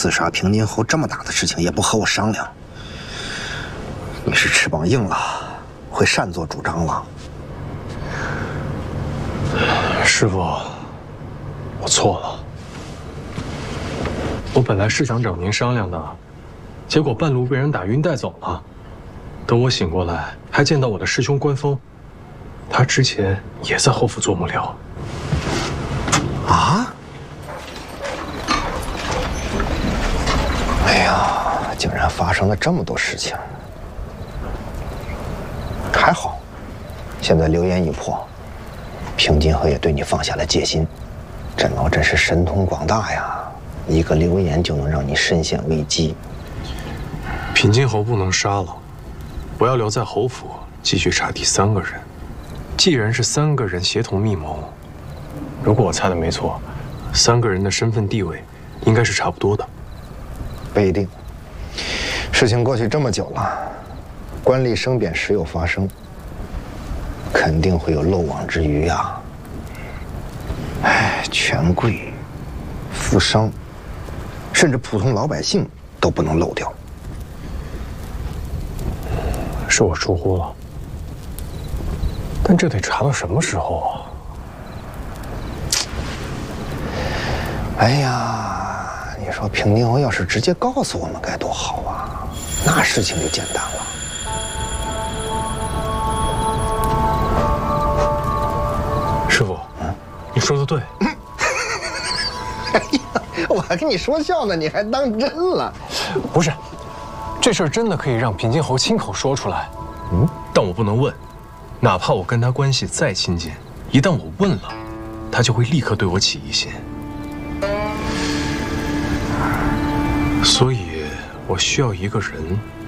刺杀平津侯这么大的事情也不和我商量，你是翅膀硬了，会擅作主张了。 师傅，我错了。我本来是想找您商量的，结果半路被人打晕带走了。等我醒过来，还见到我的师兄关峰，他之前也在侯府做幕僚。 啊？哎呀，竟然发生了这么多事情。还好，现在流言一破，平津侯也对你放下了戒心。甄老真是神通广大呀，一个流言就能让你身陷危机。 平津侯不能杀了，我要留在侯府继续查第三个人。既然是3个人协同密谋，如果我猜的没错，3个人的身份地位应该是差不多的。 不一定，事情过去这么久了，官吏生贬时有发生，肯定会有漏网之鱼啊。哎，权贵、富商，甚至普通老百姓都不能漏掉。 是我疏忽了，但这得查到什么时候啊？ 哎呀，你说平津侯要是直接告诉我们该多好啊，那事情就简单了。 师傅，你说的对。 哎呀，我还跟你说笑呢，你还当真了？ 不是，这事儿真的可以让平津侯亲口说出来。但我不能问，哪怕我跟他关系再亲近，一旦我问了，他就会立刻对我起疑心。所以，我需要一个人